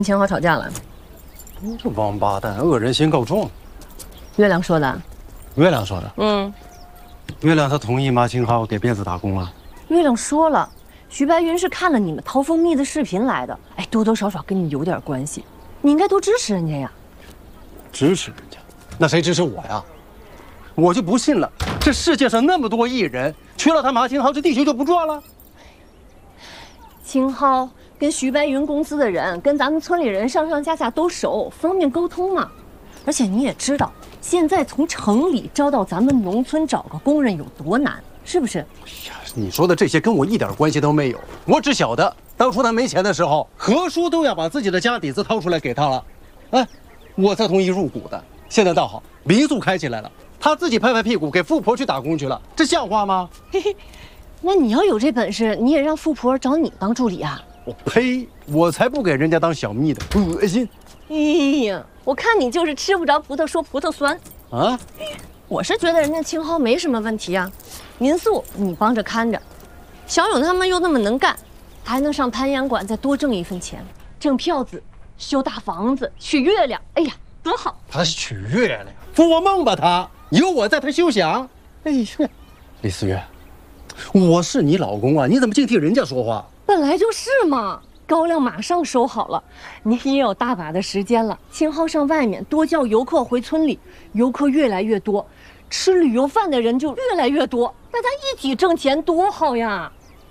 秦昊吵架了。 你这王八蛋，恶人先告状。 月亮说的。 月亮说的。 嗯。 月亮他同意马清浩给辫子打工了。 月亮说了，徐白云是看了你们掏蜂蜜的视频来的，哎，多多少少跟你有点关系，你应该多支持人家呀。 支持人家？那谁支持我呀？我就不信了，这世界上那么多艺人，缺了他马清浩，这地球就不转了。 清浩跟徐白云公司的人，跟咱们村里人上上下下都熟，方便沟通嘛。而且你也知道，现在从城里招到咱们农村找个工人有多难，是不是？哎呀，你说的这些跟我一点关系都没有。我只晓得，当初他没钱的时候，何叔都要把自己的家底子掏出来给他了，哎，我才同意入股的。现在倒好，民宿开起来了，他自己拍拍屁股给富婆去打工去了，这像话吗？ 嘿嘿，那你要有这本事，你也让富婆找你当助理啊！ 我呸！我才不给人家当小蜜的，恶心！ 哎呀，我看你就是吃不着葡萄说葡萄酸啊！ 我是觉得人家清浩没什么问题啊，民宿你帮着看着，小勇他们又那么能干，还能上攀岩馆再多挣一份钱，挣票子，修大房子，娶月亮，哎呀，多好！ 他娶月亮，做梦吧他！有我在，他休想！哎呀，李思月，我是你老公啊，你怎么净替人家说话？ 本来就是嘛。高粱马上收好了，你也有大把的时间了。清浩上外面多叫游客回村里，游客越来越多，吃旅游饭的人就越来越多，大家一起挣钱多好呀！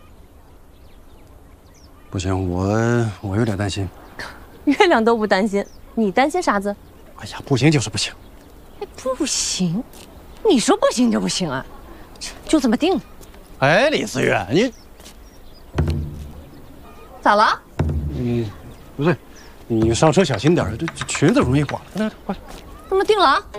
不行，我有点担心。 月亮都不担心，你担心啥子？ 哎呀，不行就是不行。 哎，不行，你说不行就不行啊，就这么定了。 哎，李思月，你咋了？ 不对，你上车小心点，这裙子容易滑。来，快！ 那么定了啊。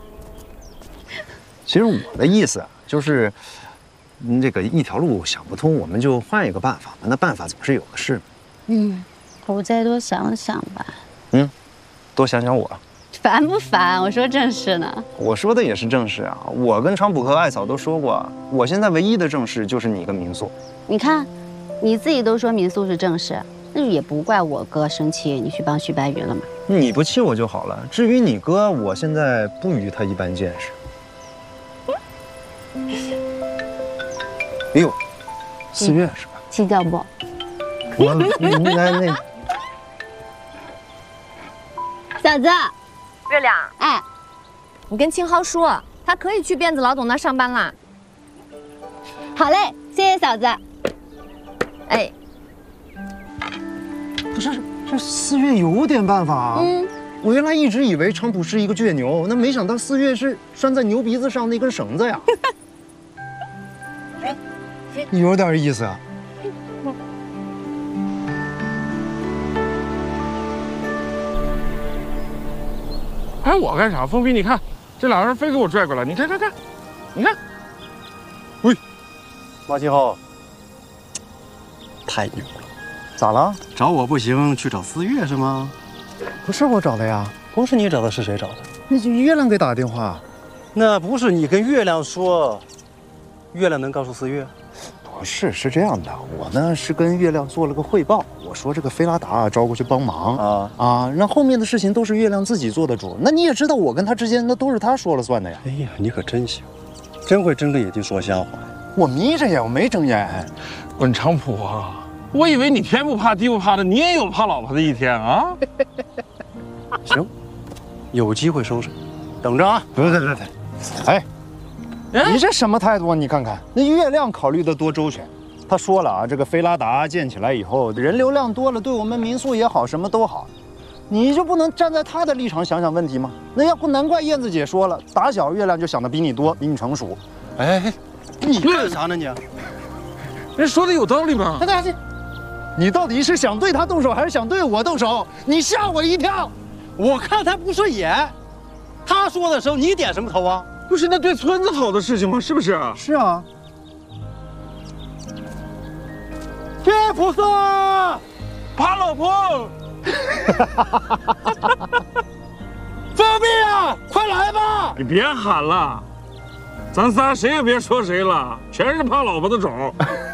其实我的意思啊，就是，这个一条路想不通，我们就换一个办法嘛。那办法总是有的是。 我再多想想吧。 多想想我。 烦不烦？我说正事呢。 我说的也是正事啊。我跟常普和艾草都说过，我现在唯一的正事就是你跟民宿。 你看，你自己都说民宿是正事，那也不怪我哥生气，你去帮徐白云了嘛。 你不气我就好了。至于你哥，我现在不与他一般见识。哎呦，4月是吧？ 气掉不？ 我那嫂子， 月亮， 哎， 你跟清浩说，他可以去辫子老董那上班啦。 好嘞，谢谢嫂子。 哎， 不是，这4月有点办法啊。我原来一直以为常普是一个倔牛，那没想到4月是拴在牛鼻子上那根绳子呀。有点意思啊。 哎，我干啥？风飞，你看，这俩人非给我拽过来，你看，你看， 喂，马清浩，太牛了！ 咋了？ 找我不行，去找4月是吗？ 不是我找的呀， 不是你找的，是谁找的？ 那就月亮给打电话。 那不是你跟月亮说，月亮能告诉4月？ 不是，是这样的，我呢是跟月亮做了个汇报，我说这个菲拉达招过去帮忙让后面的事情都是月亮自己做的主。那你也知道，我跟他之间那都是他说了算的呀。 哎呀，你可真行，真会睁着眼睛说瞎话呀！ 我眯着眼，我没睁眼。 滚常普啊！我以为你天不怕地不怕的，你也有怕老婆的一天啊！ 行，有机会收拾，等着啊！ 对，哎。你这什么态度啊？你看看，那月亮考虑的多周全。他说了啊，这个菲拉达建起来以后，人流量多了，对我们民宿也好，什么都好。你就不能站在他的立场想想问题吗？那要不难怪燕子姐说了，打小月亮就想的比你多，比你成熟。 哎，你干啥呢你？ 人说的有道理吗？ 你到底是想对他动手，还是想对我动手？你吓我一跳！ 我看他不顺眼，他说的时候你点什么头啊？ 不是那对村子好的事情吗？是不是？ 是啊。 别菩萨， 怕老婆。 放屁啊！快来吧！ 你别喊了，咱仨谁也别说谁了，全是怕老婆的种。